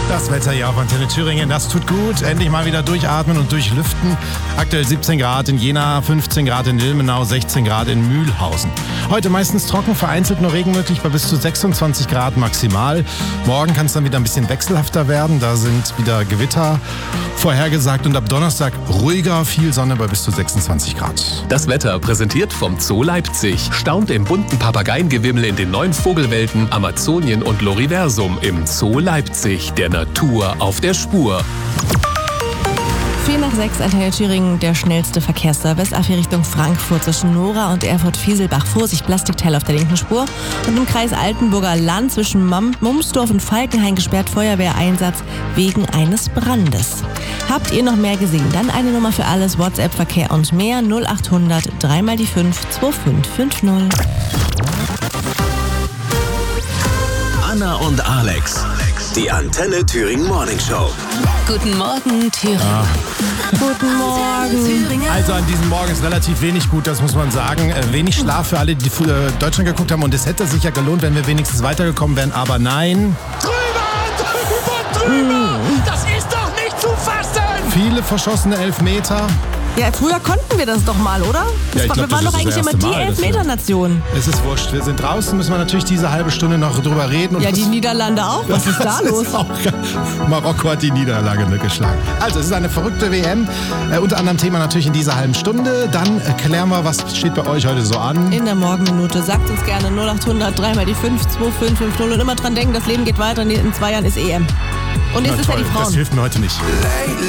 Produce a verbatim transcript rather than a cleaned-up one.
Das Wetter hier auf Antenne Thüringen, das tut gut. Endlich mal wieder durchatmen und durchlüften. Aktuell siebzehn Grad in Jena, fünfzehn Grad in Ilmenau, sechzehn Grad in Mühlhausen. Heute meistens trocken, vereinzelt nur Regen möglich bei bis zu sechsundzwanzig Grad maximal. Morgen kann es dann wieder ein bisschen wechselhafter werden. Da sind wieder Gewitter vorhergesagt und ab Donnerstag ruhiger, viel Sonne bei bis zu sechsundzwanzig Grad. Das Wetter präsentiert vom Zoo Leipzig. Staunt im bunten Papageiengewimmel in den neuen Vogelwelten Amazonien und Loriversum im Zoo Leipzig. Der Natur auf der Spur. vier nach sechs, Antenne Thüringen, der schnellste Verkehrsservice. A vier Richtung Frankfurt zwischen Nora und Erfurt-Fieselbach. Vorsicht, Plastikteil auf der linken Spur. Und im Kreis Altenburger Land zwischen Mumsdorf und Falkenhain gesperrt, Feuerwehreinsatz wegen eines Brandes. Habt ihr noch mehr gesehen? Dann eine Nummer für alles, WhatsApp, Verkehr und mehr. null acht hundert, drei mal die fünf, zwei fünf fünf null. Anna und Alex, die Antenne Thüringen Morning Show. Guten Morgen, Thüringen. Ja. Guten Morgen. Also an diesem Morgen ist relativ wenig gut, das muss man sagen. Äh, wenig Schlaf für alle, die äh, Deutschland geguckt haben. Und es hätte sich ja gelohnt, wenn wir wenigstens weitergekommen wären. Aber nein. Drüber, drüber, drüber! Das ist doch nicht zu fassen! Viele verschossene Elfmeter. Ja, früher konnten wir das doch mal, oder? Das Ja, ich war, glaub, wir waren das doch ist das eigentlich immer erste die Mal, dass wir- Elfmeter-Nation. Es ist wurscht. Wir sind draußen, müssen wir natürlich diese halbe Stunde noch drüber reden. Und Ja, die das- Niederlande auch. Was ist da Das los? auch geil. Marokko hat die Niederlage geschlagen. Also, es ist eine verrückte W M. Äh, unter anderem Thema natürlich in dieser halben Stunde. Dann äh, klären wir, was steht bei euch heute so an. In der Morgenminute. Sagt uns gerne null acht hundert, drei mal die fünf, zwei fünf fünf null. Und immer dran denken, das Leben geht weiter. In zwei Jahren ist E M. Und jetzt Na ist ja toll, die das Frauen. hilft mir heute nicht.